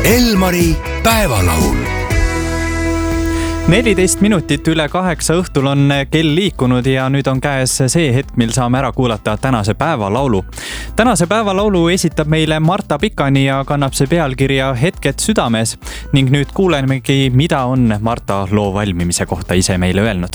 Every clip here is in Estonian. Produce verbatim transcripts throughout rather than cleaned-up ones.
Elmari päevalaul. neliteist minutit üle kaheksa õhtul on kell liikunud ja nüüd on käes see hetk, mil saame ära kuulata tänase päevalaulu. Tänase päevalaulu esitab meile Marta Pikani ja kannab see pealkirja Hetked südames ning nüüd kuulemegi, mida on Marta loo valmimise kohta ise meile öelnud.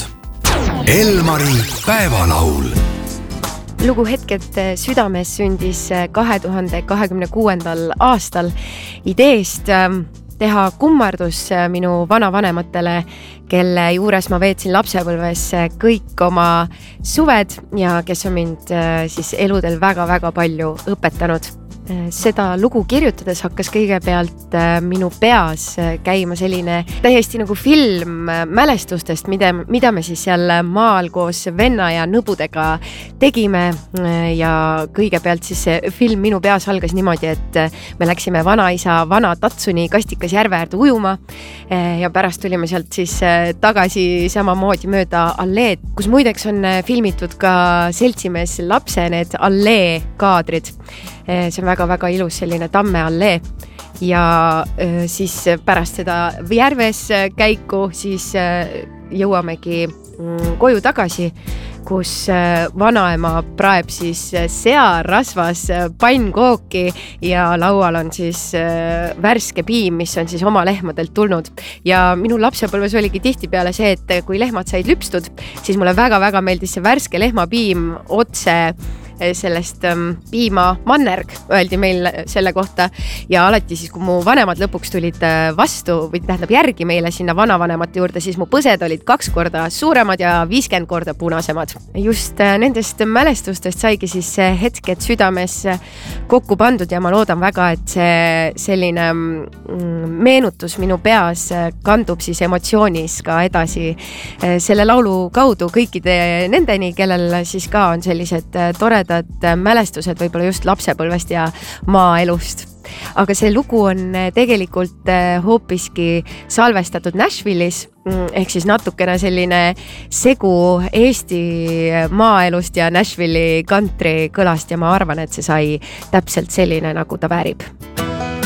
Elmari päevalaul. Lugu Hetked südames sündis kahe tuhande kahekümne kuuendal aastal ideest teha kummardus minu vanavanematele, kelle juures ma veetsin lapsepõlves kõik oma suved ja kes on mind siis eludel väga-väga palju õpetanud. Seda lugu kirjutades hakkas kõigepealt minu peas käima selline täiesti nagu film mälestustest, mida, mida me siis seal maal koos venna ja nõbudega tegime. Ja kõigepealt siis see film minu peas algas niimoodi, et me läksime vanaisa vana Tatsuni Kastikas järve äärde ujuma ja pärast tulime sealt siis tagasi samamoodi mööda alleed, kus muideks on filmitud ka seltsimees lapse need allee kaadrid. See on väga-väga ilus selline tamme allee ja siis pärast seda järves käiku siis jõuamegi koju tagasi, kus vanaema praeb siis searasvas pannkooki ja laual on siis värske piim, mis on siis oma lehmadelt tulnud. Ja minu lapsepõlves oligi tihti peale see, et kui lehmad said lüpstud, siis mulle väga-väga meeldis see värske lehmapiim otse sellest piima mannerg, öeldi meil selle kohta ja alati siis, kui mu vanemad lõpuks tulid vastu või tähendab järgi meile sinna vanavanemate juurde, siis mu põsed olid kaks korda suuremad ja viiskümmend korda punasemad. Just nendest mälestustest saigi siis Hetked südames kokku pandud ja ma loodan väga, et see selline meenutus minu peas kandub siis emotsioonis ka edasi selle laulu kaudu kõikide nendeni, kellel siis ka on sellised toredad mälestused võib-olla just lapsepõlvest ja maaelust. Aga see lugu on tegelikult hoopiski salvestatud Nashville'is, ehk siis natukene selline segu Eesti maaelust ja Nashville'i country kõlast ja ma arvan, et see sai täpselt selline, nagu ta väärib.